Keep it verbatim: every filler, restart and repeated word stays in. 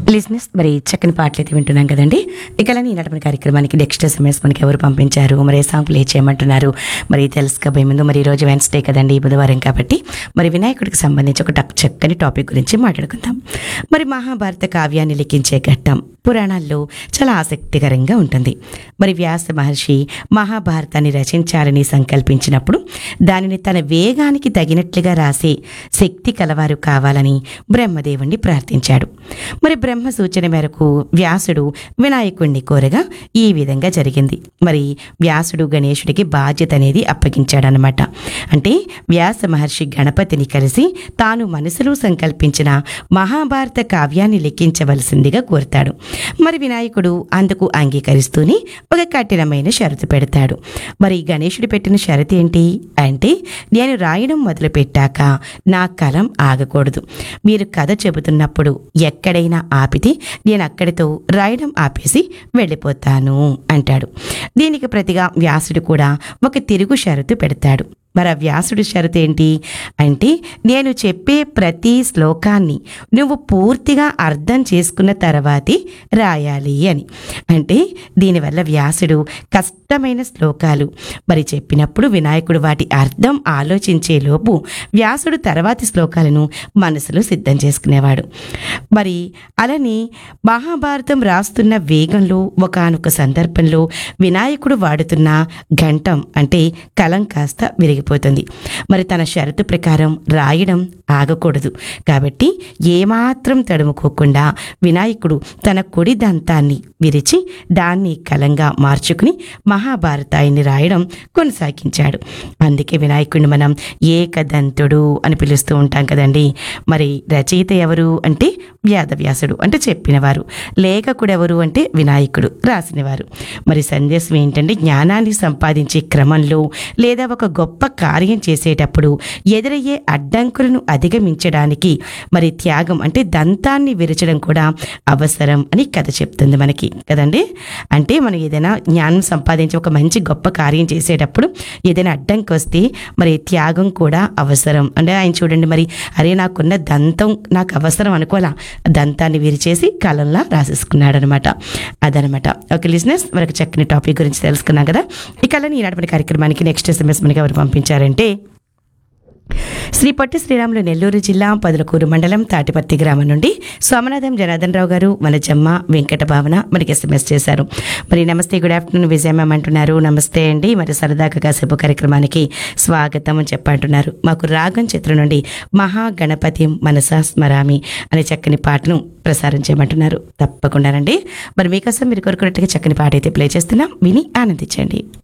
లిజినెస్ మరి చక్కని పాటలు అయితే వింటున్నాం కదండి. ఇక ఈనాటి కార్యక్రమానికి నెక్స్ట్ ఎస్ఎంఎస్ మనకి ఎవరు పంపించారు, మరి ఏ సాంగ్ ప్లే చేయమంటున్నారు మరి తెలుసుకోబోయే ముందు, మరి ఈ రోజు వెన్స్డే కదండి, బుధవారం కాబట్టి మరి వినాయకుడికి సంబంధించి ఒక టక్ చక్కని టాపిక్ గురించి మాట్లాడుకుందాం. మరి మహాభారత కావ్యాన్ని లిఖించే ఘట్టం పురాణాల్లో చాలా ఆసక్తికరంగా ఉంటుంది. మరి వ్యాస మహర్షి మహాభారతాన్ని రచించాలని సంకల్పించినప్పుడు దానిని తన వేగానికి తగినట్లుగా రాసే శక్తి కలవారు కావాలని బ్రహ్మదేవుణ్ణి ప్రార్థించాడు. మరి బ్రహ్మ సూచన మేరకు వ్యాసుడు వినాయకుణ్ణి కోరగా ఈ విధంగా జరిగింది. మరి వ్యాసుడు గణేశుడికి బాధ్యత అనేది అప్పగించాడనమాట. అంటే వ్యాస మహర్షి గణపతిని కలిసి తాను మనసులో సంకల్పించిన మహాభారత కావ్యాన్ని లిఖించవలసిందిగా కోరుతాడు. మరి వినాయకుడు అందుకు అంగీకరిస్తూనే ఒక కఠినమైన షరతు పెడతాడు. మరి గణేశుడు పెట్టిన షరతు ఏంటి అంటే, నేను రాయడం మొదలు పెట్టాక నా కలం ఆగకూడదు. మీరు కథ చెబుతున్నప్పుడు ఎక్కడైనా ఆపితే నేను అక్కడితో రాయడం ఆపేసి వెళ్ళిపోతాను అంటాడు. దీనికి ప్రతిగా వ్యాసుడు కూడా ఒక తిరుగు షరతు పెడతాడు. మరి ఆ వ్యాసుడి షరతు ఏంటి అంటే, నేను చెప్పే ప్రతి శ్లోకాన్ని నువ్వు పూర్తిగా అర్థం చేసుకున్న తర్వాతే రాయాలి అని. అంటే దీనివల్ల వ్యాసుడు కష్టమైన శ్లోకాలు మరి చెప్పినప్పుడు వినాయకుడు వాటి అర్థం ఆలోచించే లోపు వ్యాసుడు తర్వాతి శ్లోకాలను మనసులో సిద్ధం చేసుకునేవాడు. మరి అలానే మహాభారతం రాస్తున్న వేగంలో ఒకానొక సందర్భంలో వినాయకుడు వాడుతున్న ఘంటం అంటే కలం కాస్త విరిగి పోతుంది. మరి తన షరతు ప్రకారం రాయడం ఆగకూడదు కాబట్టి ఏమాత్రం తడుముకోకుండా వినాయకుడు తన కుడి దంతాన్ని విరిచి దాన్ని కలంగా మార్చుకుని మహాభారతాన్ని రాయడం కొనసాగించాడు. అందుకే వినాయకుడిని మనం ఏకదంతుడు అని పిలుస్తూ ఉంటాం కదండి. మరి రచయిత ఎవరు అంటే వ్యాధవ్యాసుడు అంటే చెప్పినవారు, లేఖకుడు ఎవరు అంటే వినాయకుడు రాసినవారు. మరి సందేశం ఏంటంటే, జ్ఞానాన్ని సంపాదించే క్రమంలో లేదా ఒక గొప్ప కార్యం చేసేటప్పుడు ఎదురయ్యే అడ్డంకులను అధిగమించడానికి మరి త్యాగం అంటే దంతాన్ని విరచడం కూడా అవసరం అని కథ చెప్తుంది మనకి కదండి. అంటే మనం ఏదైనా జ్ఞానం సంపాదించి ఒక మంచి గొప్ప కార్యం చేసేటప్పుడు ఏదైనా అడ్డంకి వస్తే మరి త్యాగం కూడా అవసరం. అంటే ఆయన చూడండి, మరి అరే నాకున్న దంతం నాకు అవసరం అనుకోవాలా, దంతాన్ని విరిచేసి కలంలా రాసేసుకున్నాడు అనమాట. అదనమాట. ఓకే లిజినెస్, మనకు చక్కని టాపిక్ గురించి తెలుసుకున్నాం కదా. ఇక అలానే ఈనాటి కార్యక్రమానికి నెక్స్ట్ ఎస్ఎంఎస్ మనకి ఎవరు పంపించారంటే, శ్రీ పొట్టి శ్రీరాములు నెల్లూరు జిల్లా పదులకూరు మండలం తాటిపత్తి గ్రామం నుండి సోమనాథం జనార్దన్ రావు గారు, వనజమ్మ, వెంకట భావన మనకి ఎస్ఎంఎస్ చేశారు. మరి నమస్తే, గుడ్ ఆఫ్టర్నూన్ విజయ మ్యామ్ అంటున్నారు. నమస్తే అండి, మరి సరదాగా కాసేపు కార్యక్రమానికి స్వాగతం అని చెప్పంటున్నారు. మాకు రాగం చిత్రం నుండి మహాగణపతి మనసా స్మరామి అనే చక్కని పాటను ప్రసారం చేయమంటున్నారు. తప్పకుండానండి, మరి మీకోసం మీరు కోరుకున్నట్టుగా చక్కని పాట అయితే ప్లే చేస్తున్నాం, విని ఆనందించండి.